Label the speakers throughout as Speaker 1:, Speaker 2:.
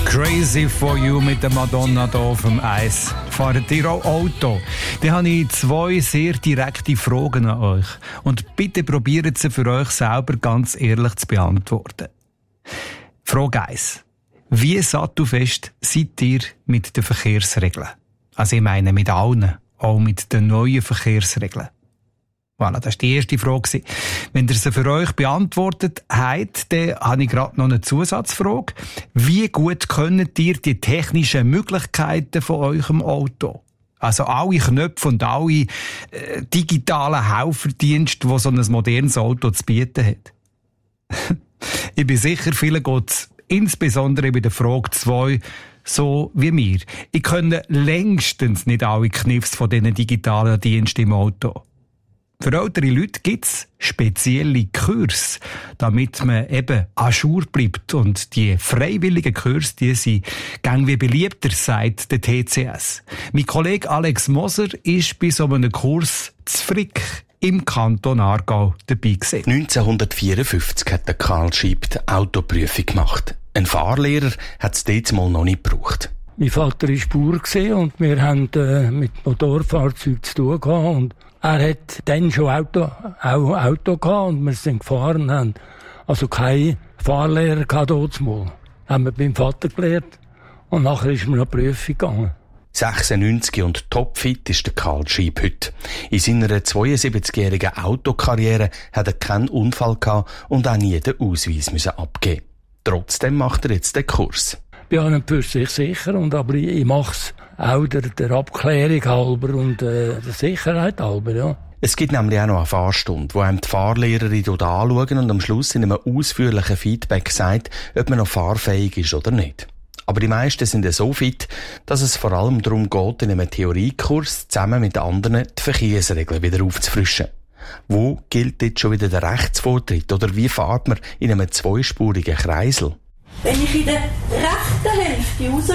Speaker 1: Crazy for you mit der Madonna hier auf dem Eis. Fahrt ihr auch Auto? Dann habe ich 2 sehr direkte Fragen an euch. Und bitte probiert sie für euch selber ganz ehrlich zu beantworten. Frage 1. Wie sattelfest seid ihr mit den Verkehrsregeln? Also ich meine mit allen, auch mit den neuen Verkehrsregeln. Voilà, das war die erste Frage. Wenn ihr sie für euch beantwortet habt, dann habe ich gerade noch eine Zusatzfrage. Wie gut könnt ihr die technischen Möglichkeiten von eurem Auto? Also alle Knöpfe und alle digitalen Helferdienste, die so ein modernes Auto zu bieten hat. Ich bin sicher, vielen geht es insbesondere bei der Frage 2 so wie mir. Ich kenne längstens nicht alle Kniffs von diesen digitalen Diensten im Auto. Für ältere Leute gibt es spezielle Kurse, damit man eben à jour bleibt. Und die freiwilligen Kurse, die sind wie beliebter, sagt der TCS. Mein Kollege Alex Moser ist bei so einem Kurs zu Frick im Kanton Aargau dabei gewesen.
Speaker 2: 1954 hat der Karl Schieb die Autoprüfung gemacht. Ein Fahrlehrer hat es dort mal noch nicht gebraucht.
Speaker 3: Mein Vater war Bauer und wir haben mit Motorfahrzeugen zu tun gehabt. Und er hat dann schon Auto gehabt und wir sind gefahren, haben also keinen Fahrlehrer gehabt dort mal. Haben wir beim Vater gelernt und nachher ist mir noch die Prüfung gegangen.
Speaker 2: 96 und topfit ist der Karl Schieb heute. In seiner 72-jährigen Autokarriere hat er keinen Unfall gehabt und auch nie den Ausweis müssen abgeben. Trotzdem macht er jetzt den Kurs.
Speaker 3: Ich bin an und für sich sicher, aber ich mache es auch der Abklärung halber und der Sicherheit halber, ja.
Speaker 2: Es gibt nämlich auch noch eine Fahrstunde, wo einem die Fahrlehrerin anschauen und am Schluss in einem ausführlichen Feedback sagt, ob man noch fahrfähig ist oder nicht. Aber die meisten sind ja so fit, dass es vor allem darum geht, in einem Theoriekurs zusammen mit anderen die Verkehrsregeln wieder aufzufrischen. Wo gilt jetzt schon wieder der Rechtsvortritt oder wie fährt man in einem zweispurigen Kreisel?
Speaker 4: Wenn ich in der rechten Hälfte raus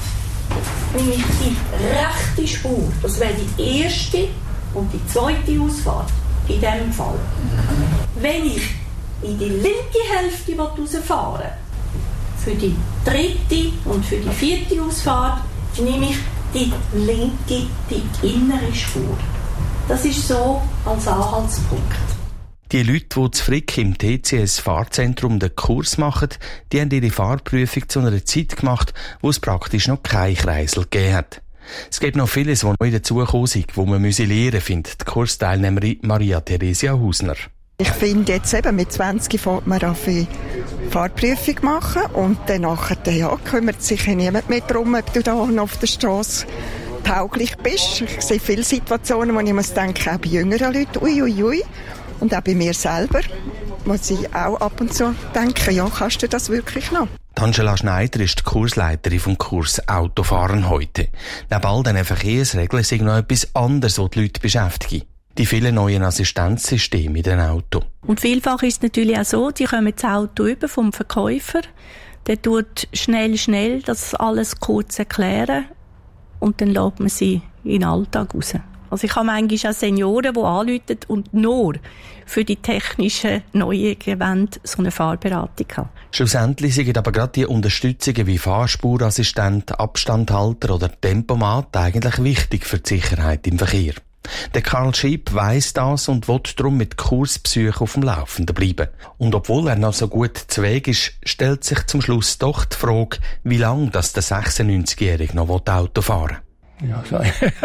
Speaker 4: will, nehme ich die rechte Spur. Das wäre die erste und die zweite Ausfahrt in diesem Fall. Wenn ich in die linke Hälfte rausfahren will, für die dritte und für die vierte Ausfahrt, nehme ich die linke, die innere Spur. Das ist so als Anhaltspunkt.
Speaker 2: Die Leute, die zu Frick im TCS-Fahrzentrum den Kurs machen, die haben ihre Fahrprüfung zu einer Zeit gemacht, wo es praktisch noch keinen Kreisel gegeben hat. Es gibt noch vieles, was neu dazugekommen ist, wo man lernen müsse, findet die Kursteilnehmerin Maria Theresia Hausner.
Speaker 5: Ich finde jetzt eben, mit 20 fängt man an für Fahrprüfung machen und dann nachher, ja, kümmert sich niemand mehr darum, ob du da auf der Straße tauglich bist. Ich sehe viele Situationen, wo ich muss denken, auch bei jüngeren Leuten, ui. Und auch bei mir selber, muss ich auch ab und zu denken, ja, kannst du das wirklich noch?
Speaker 2: Angela Schneider ist die Kursleiterin vom Kurs Autofahren heute. Neben all diesen Verkehrsregeln ist noch etwas anderes, was die Leute beschäftigt. Die vielen neuen Assistenzsysteme in den Autos.
Speaker 6: Und vielfach ist es natürlich auch so, die kommen das Auto über vom Verkäufer. Der tut schnell das alles kurz erklären und dann lässt man sie in den Alltag raus. Also ich habe manchmal auch Senioren, die anrufen und nur für die technischen Neuerungen wollen, so eine Fahrberatung haben.
Speaker 2: Schlussendlich sind aber gerade die Unterstützungen wie Fahrspurassistent, Abstandhalter oder Tempomat eigentlich wichtig für die Sicherheit im Verkehr. Der Karl Schieb weiss das und will darum mit Kursbesuchen auf dem Laufenden bleiben. Und obwohl er noch so gut zu Weg ist, stellt sich zum Schluss doch die Frage, wie lange das der 96-Jährige noch Auto fahren will.
Speaker 3: Ja, so.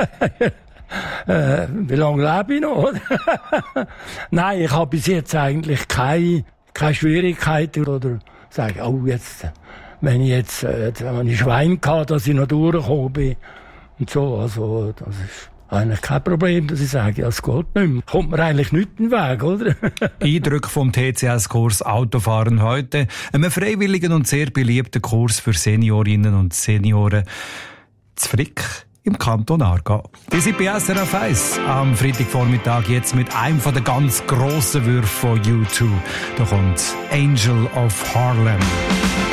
Speaker 3: Wie lange lebe ich noch? Nein, ich habe bis jetzt eigentlich keine Schwierigkeiten oder sage, oh, jetzt, wenn ich Schwein hatte, dass ich noch durchgekommen bin und so, also, das ist eigentlich kein Problem, dass ich sage, ja, es geht nicht mehr. Kommt mir eigentlich nicht in den Weg, oder?
Speaker 1: Eindrücke vom TCS-Kurs Autofahren heute. Einem freiwilligen und sehr beliebten Kurs für Seniorinnen und Senioren zu Frick im Kanton Aargau. Die sind bei SRF 1 am Freitagvormittag jetzt mit einem der ganz grossen Würfe von U2. Da kommt Angel of Harlem.